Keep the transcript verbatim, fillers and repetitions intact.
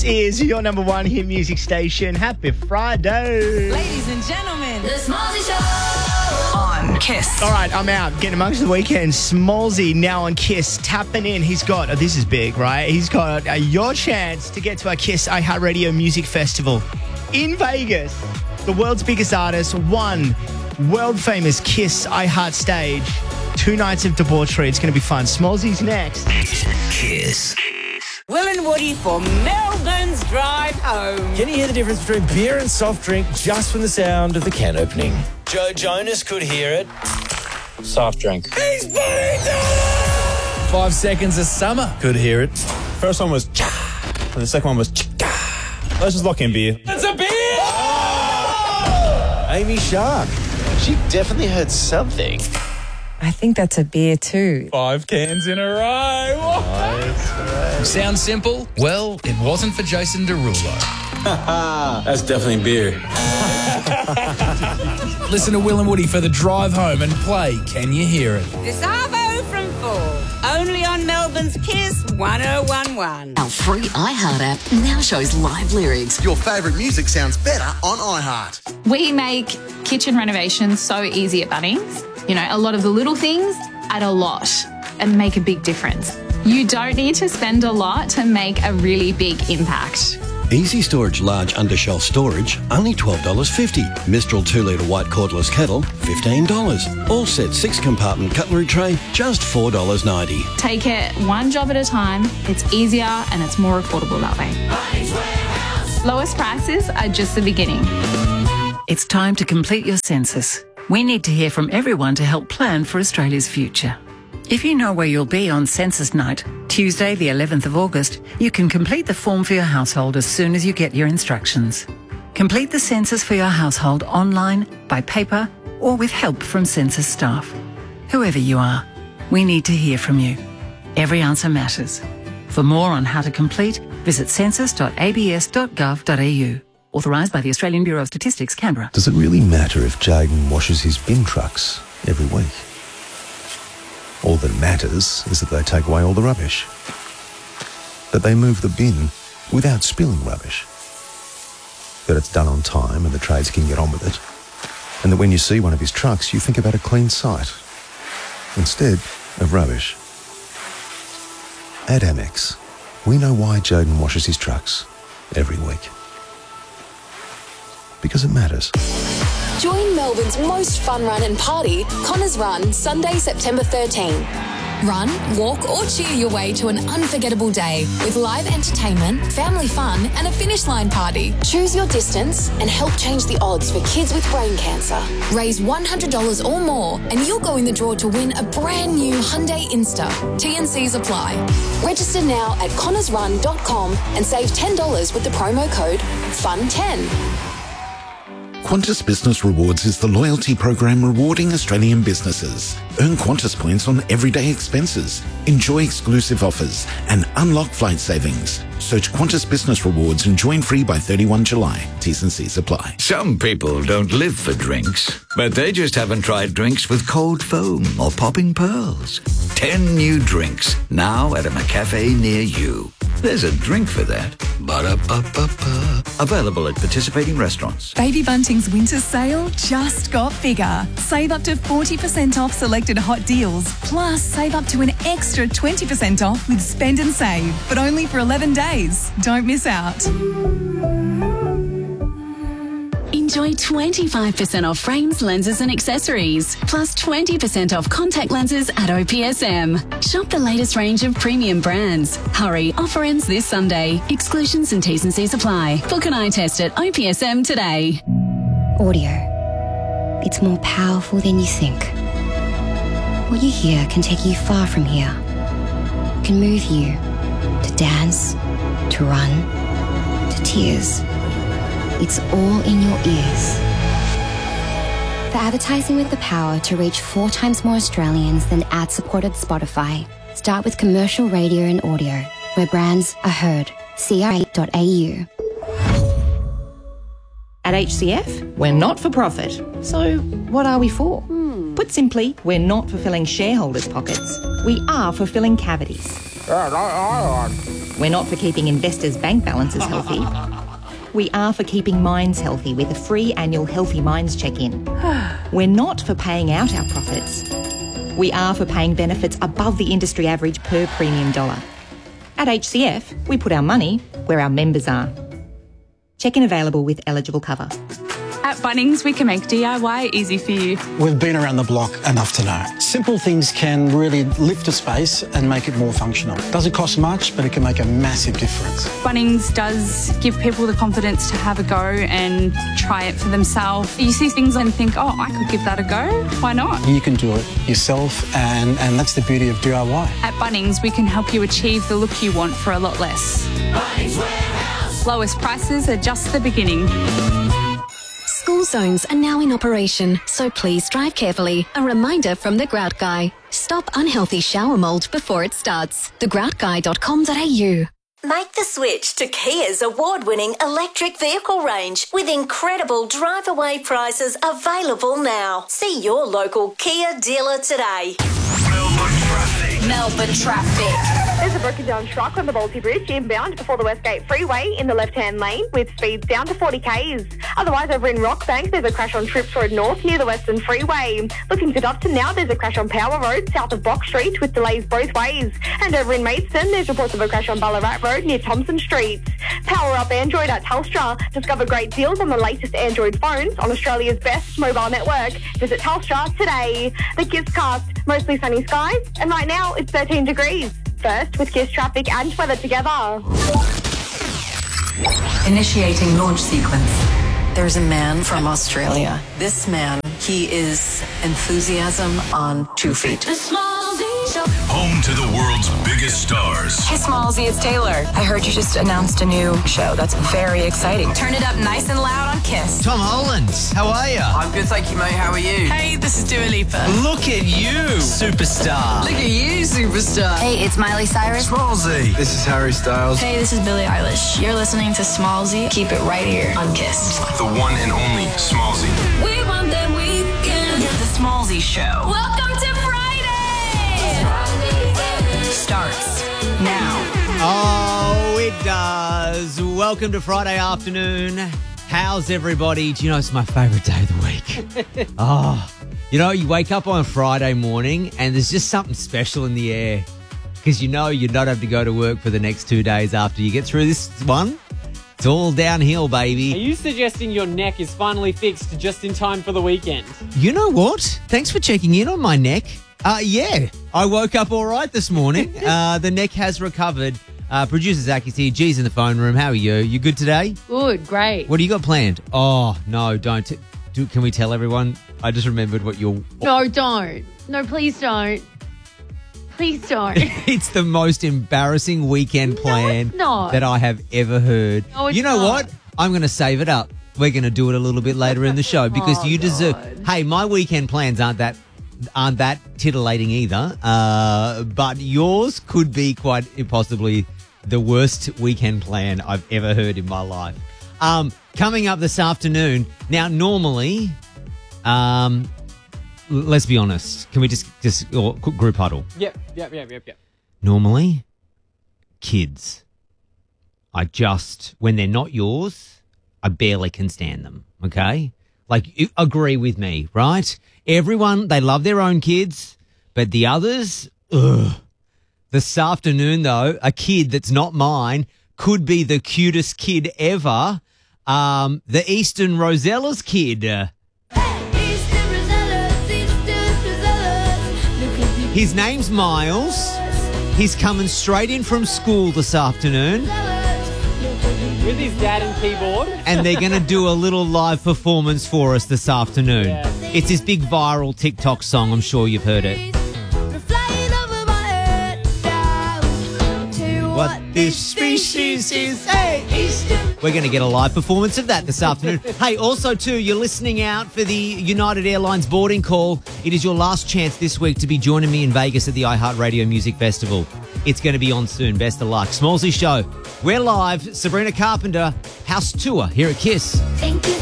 Is your number one hit music station. Happy Friday. Ladies and gentlemen, The Smallzy Show on Kiss. All right, I'm out. Getting amongst the weekend. Smallzy now on Kiss. Tapping in. He's got, oh, this is big, right? He's got uh, your chance to get to our Kiss iHeartRadio Music Festival in Vegas. The world's biggest artist. One world famous Kiss iHeart stage. Two nights of debauchery. It's going to be fun. Smallzy's next. Kiss. Will and Woody for Melbourne's drive home. Can you hear the difference between beer and soft drink just from the sound of the can opening? Joe Jonas could hear it. Soft drink. He's putting it! Five Seconds of Summer could hear it. First one was cha, and the second one was chika. Let's just lock in beer. It's a beer! Oh! Amy Shark. She definitely heard something. I think that's a beer too. Five cans in a row. Nice. Sounds simple? Well, it wasn't for Jason Derulo. That's definitely beer. Listen to Will and Woody for the drive home and play Can You Hear It? This Arvo from four. Only on Melbourne's Kiss one oh one one. Our free iHeart app now shows live lyrics. Your favourite music sounds better on iHeart. We make kitchen renovations so easy at Bunnings. You know, a lot of the little things add a lot and make a big difference. You don't need to spend a lot to make a really big impact. Easy Storage Large Undershelf Storage, only twelve dollars fifty. Mistral two litre white cordless kettle, fifteen dollars. All set six compartment cutlery tray, just four dollars ninety. Take it one job at a time. It's easier and it's more affordable that way. Lowest prices are just the beginning. It's time to complete your census. We need to hear from everyone to help plan for Australia's future. If you know where you'll be on Census Night, Tuesday the eleventh of August, you can complete the form for your household as soon as you get your instructions. Complete the census for your household online, by paper, or with help from census staff. Whoever you are, we need to hear from you. Every answer matters. For more on how to complete, visit census dot a b s dot gov dot a u. Authorised by the Australian Bureau of Statistics, Canberra. Does it really matter if Jaden washes his bin trucks every week? All that matters is that they take away all the rubbish. That they move the bin without spilling rubbish. That it's done on time and the trades can get on with it. And that when you see one of his trucks, you think about a clean site instead of rubbish. At Amex, we know why Jaden washes his trucks every week. Because it matters. Join Melbourne's most fun run and party, Connors Run, Sunday, September thirteenth. Run, walk or cheer your way to an unforgettable day with live entertainment, family fun and a finish line party. Choose your distance and help change the odds for kids with brain cancer. Raise one hundred dollars or more and you'll go in the draw to win a brand new Hyundai Insta. T and Cs apply. Register now at connors run dot com and save ten dollars with the promo code F U N ten. Qantas Business Rewards is the loyalty program rewarding Australian businesses. Earn Qantas points on everyday expenses, enjoy exclusive offers, and unlock flight savings. Search Qantas Business Rewards and join free by thirty-first of July. T's and C's apply. Some people don't live for drinks, but they just haven't tried drinks with cold foam or popping pearls. Ten new drinks, now at a McCafe near you. There's a drink for that. Ba-da-ba-ba-ba. Available at participating restaurants. Baby Bunting's winter sale just got bigger. Save up to forty percent off selected hot deals. Plus, save up to an extra twenty percent off with Spend and Save. But only for eleven days. Don't miss out. Enjoy twenty-five percent off frames, lenses and accessories. Plus twenty percent off contact lenses at O P S M. Shop the latest range of premium brands. Hurry, offer ends this Sunday. Exclusions and T's and C's apply. Book an eye test at O P S M today. Audio. It's more powerful than you think. What you hear can take you far from here. It can move you to dance, to run, to tears. It's all in your ears. For advertising with the power to reach four times more Australians than ad-supported Spotify, start with commercial radio and audio, where brands are heard. C R A dot A U. At H C F, we're not for profit. So what are we for? Hmm. Put simply, we're not fulfilling shareholders' pockets. We are fulfilling cavities. We're not for keeping investors' bank balances healthy. We are for keeping minds healthy with a free annual Healthy Minds check-in. We're not for paying out our profits. We are for paying benefits above the industry average per premium dollar. At H C F, we put our money where our members are. Check-in available with eligible cover. At Bunnings, we can make D I Y easy for you. We've been around the block enough to know. Simple things can really lift a space and make it more functional. Doesn't cost much, but it can make a massive difference. Bunnings does give people the confidence to have a go and try it for themselves. You see things and think, oh, I could give that a go. Why not? You can do it yourself, and, and that's the beauty of D I Y. At Bunnings, we can help you achieve the look you want for a lot less. Bunnings Warehouse. Lowest prices are just the beginning. School zones are now in operation, so please drive carefully. A reminder from The Grout Guy. Stop unhealthy shower mould before it starts. the grout guy dot com dot a u. Make the switch to Kia's award-winning electric vehicle range with incredible drive-away prices available now. See your local Kia dealer today. Melbourne traffic. Melbourne traffic. There's a broken down truck on the Balti Bridge inbound before the Westgate Freeway in the left-hand lane with speeds down to forty k's. Otherwise, over in Rockbank, there's a crash on Trips Road North near the Western Freeway. Looking to Dupton now, there's a crash on Power Road south of Box Street with delays both ways. And over in Maidstone, there's reports of a crash on Ballarat Road near Thompson Street. Power up Android at Telstra. Discover great deals on the latest Android phones on Australia's best mobile network. Visit Telstra today. The Kiss Cast, mostly sunny skies, and right now it's thirteen degrees. First, with Kiss traffic and weather together. Initiating launch sequence. There's a man from Australia. This man, he is enthusiasm on two feet. Home to the world's biggest stars. Hey, Smallsy, it's Taylor. I heard you just announced a new show. That's very exciting. Turn it up nice and loud on Kiss. Tom Hollands, how are you? I'm good, thank you, mate. How are you? Hey, this is Dua Lipa. Look at you, superstar. Look at you, superstar. Hey, it's Miley Cyrus. Smallsy. This is Harry Styles. Hey, this is Billie Eilish. You're listening to Smallsy. Keep it right here on Kiss. The one and only Smallsy. We want that weekend. The Smallsy Show. Welcome to Friday. Starts now. Oh, it does. Welcome to Friday afternoon. How's everybody? Do you know it's my favourite day of the week? Oh, you know, you wake up on a Friday morning and there's just something special in the air because you know you don't have to go to work for the next two days after you get through this one. It's all downhill, baby. Are you suggesting your neck is finally fixed just in time for the weekend? You know what? Thanks for checking in on my neck. Uh, yeah, I woke up all right this morning. uh, the neck has recovered. Uh, producer Zach is here. G's in the phone room. How are you? You good today? Good, great. What do you got planned? Oh, no, don't. T- do, can we tell everyone? I just remembered what you're... No, don't. No, please don't. Please don't. It's the most embarrassing weekend plan no, it's not. that I have ever heard. No, it's you know not. what? I'm going to save it up. We're going to do it a little bit later in the show because oh, you God. deserve... Hey, my weekend plans aren't that... aren't that titillating either, uh, but yours could be quite possibly the worst weekend plan I've ever heard in my life. Um, coming up this afternoon, now normally, um, let's be honest, can we just, just or group huddle? Yep, yep, yep, yep, yep. Normally, kids, I just, when they're not yours, I barely can stand them, okay? Like, you agree with me, right? Everyone, they love their own kids, but the others, ugh. This afternoon, though, a kid that's not mine could be the cutest kid ever. Um, the Eastern Rosella's kid. His name's Miles. He's coming straight in from school this afternoon. With his dad and keyboard. And they're going to do a little live performance for us this afternoon. Yeah. It's his big viral TikTok song. I'm sure you've heard it. What this species is. Hey, we're going to get a live performance of that this afternoon. Hey, also, too, you're listening out for the United Airlines boarding call. It is your last chance this week to be joining me in Vegas at the iHeartRadio Music Festival. It's going to be on soon. Best of luck. Smallsy Show. We're live. Sabrina Carpenter, house tour here at Kiss. Thank you.